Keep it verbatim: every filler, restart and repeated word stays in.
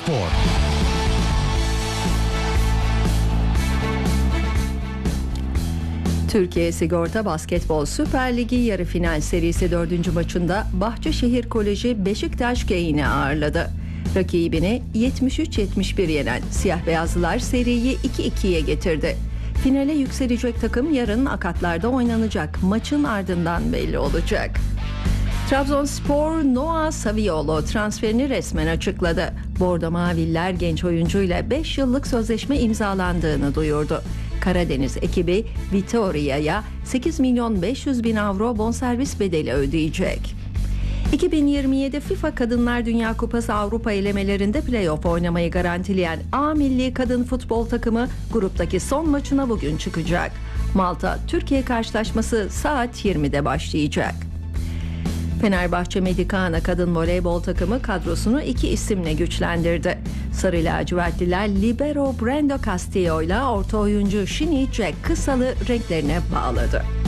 Spor. Türkiye Sigorta Basketbol Süper Ligi yarı final serisi dördüncü maçında Bahçeşehir Koleji Beşiktaş Gain'i ağırladı. Rakibini yetmiş üç yetmiş bir yenen siyah beyazlılar seriyi iki ikiye getirdi. Finale yükselecek takım yarın Akatlar'da oynanacak. Maçın ardından belli olacak. Trabzonspor Noah Saviolo transferini resmen açıkladı. Bordo Maviller genç oyuncuyla beş yıllık sözleşme imzalandığını duyurdu. Karadeniz ekibi Vitoria'ya sekiz milyon beş yüz bin avro bonservis bedeli ödeyecek. iki bin yirmi yedi FIFA Kadınlar Dünya Kupası Avrupa elemelerinde play-off oynamayı garantileyen A milli kadın futbol takımı gruptaki son maçına bugün çıkacak. Malta-Türkiye karşılaşması saat yirmide başlayacak. Fenerbahçe Medikana kadın voleybol takımı kadrosunu iki isimle güçlendirdi. Sarı lacivertliler libero Brando Castillo ile orta oyuncu Shini Jack Kısalı renklerine bağladı.